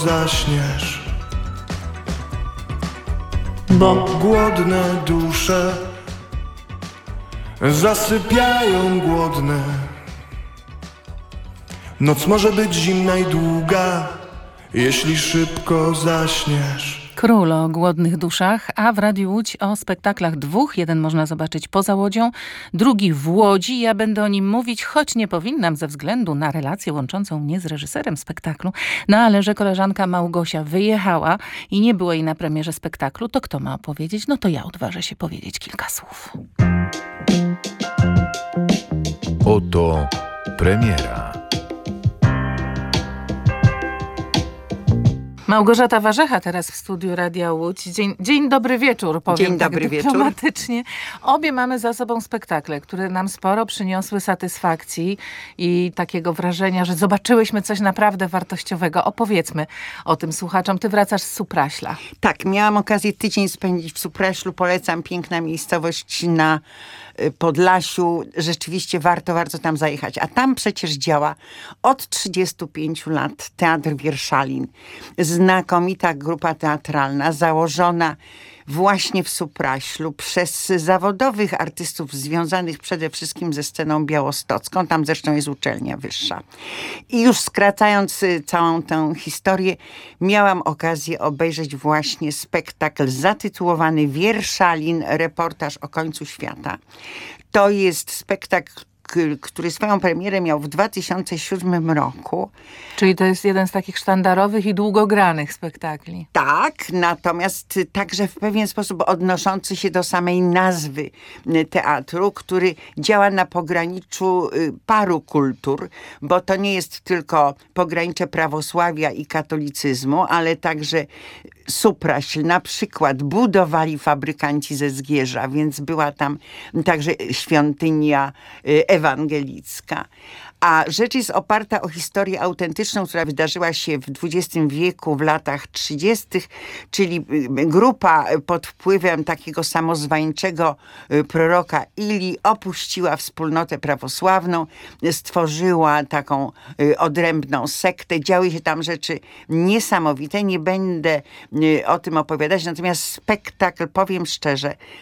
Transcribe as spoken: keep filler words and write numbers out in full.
zaśniesz, bo głodne dusze zasypiają głodne. Noc może być zimna i długa, jeśli szybko zaśniesz. Król o głodnych duszach, a w Radiu Łódź o spektaklach dwóch. Jeden można zobaczyć poza Łodzią, drugi w Łodzi. Ja będę o nim mówić, choć nie powinnam ze względu na relację łączącą mnie z reżyserem spektaklu. No ale że koleżanka Małgosia wyjechała i nie było jej na premierze spektaklu, to kto ma opowiedzieć? No to ja odważę się powiedzieć kilka słów. Oto premiera. Małgorzata Warzecha teraz w studiu Radia Łódź. Dzień, dzień dobry wieczór, powiem Dzień tak dobry wieczór. dyplomatycznie. Obie mamy za sobą spektakle, które nam sporo przyniosły satysfakcji i takiego wrażenia, że zobaczyłyśmy coś naprawdę wartościowego. Opowiedzmy o tym słuchaczom. Ty wracasz z Supraśla. Tak, miałam okazję tydzień spędzić w Supraślu. Polecam, piękna miejscowość na Podlasiu. Rzeczywiście warto, warto tam zajechać. A tam przecież działa od trzydziestu pięciu lat Teatr Wierszalin. Znakomita grupa teatralna, założona właśnie w Supraślu przez zawodowych artystów związanych przede wszystkim ze sceną białostocką. Tam zresztą jest uczelnia wyższa. I już skracając całą tę historię, miałam okazję obejrzeć właśnie spektakl zatytułowany Wierszalin, reportaż o końcu świata. To jest spektakl, który swoją premierę miał w dwa tysiące siódmym roku. Czyli to jest jeden z takich sztandarowych i długogranych spektakli. Tak, natomiast także w pewien sposób odnoszący się do samej nazwy teatru, który działa na pograniczu paru kultur, bo to nie jest tylko pogranicze prawosławia i katolicyzmu, ale także Supraśl na przykład budowali fabrykanci ze Zgierza, więc była tam także świątynia ewangelicka. A rzecz jest oparta o historię autentyczną, która wydarzyła się w dwudziestym wieku, w latach trzydziestych, czyli grupa pod wpływem takiego samozwańczego proroka Ili opuściła wspólnotę prawosławną, stworzyła taką odrębną sektę. Działy się tam rzeczy niesamowite. Nie będę o tym opowiadać, natomiast spektakl, powiem szczerze,